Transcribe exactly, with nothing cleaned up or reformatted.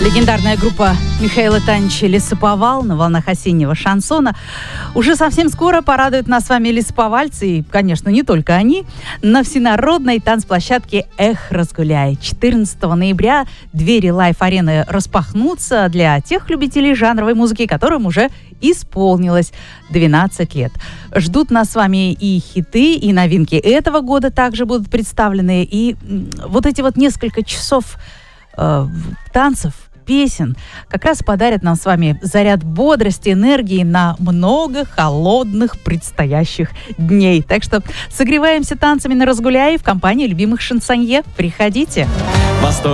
Легендарная группа Михаила Танича «Лесоповал» на волнах осеннего шансона уже совсем скоро порадуют нас с вами лесоповальцы, и, конечно, не только они, на всенародной танцплощадке «Эх, разгуляй». четырнадцатого ноября двери лайф-арены распахнутся для тех любителей жанровой музыки, которым уже исполнилось двенадцать лет. Ждут нас с вами и хиты, и новинки этого года также будут представлены, и вот эти вот несколько часов э, танцев, песен как раз подарят нам с вами заряд бодрости, энергии на много холодных предстоящих дней. Так что согреваемся танцами на «Разгуляй» в компании любимых шансонье. Приходите! Восток.